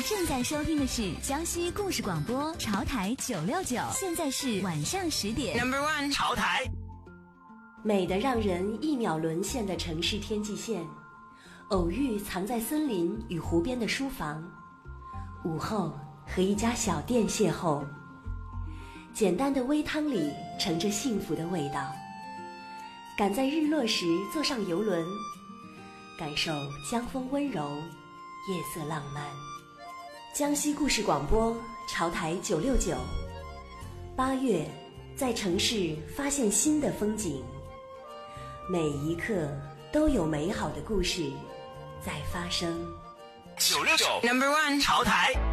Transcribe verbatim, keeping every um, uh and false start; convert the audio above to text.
正在收听的是江西故事广播潮台九六九，现在是晚上十点。 Number one， 潮台。 美得让人一秒沦陷的城市天际线，偶遇藏在森林与湖边的书房，午后和一家小店邂逅，简单的微汤里盛着幸福的味道。赶在日落时坐上游轮，感受江风温柔，夜色浪漫。江西故事广播潮台九六九，八月在城市发现新的风景，每一刻都有美好的故事在发生。 九六九 Number one， 潮台。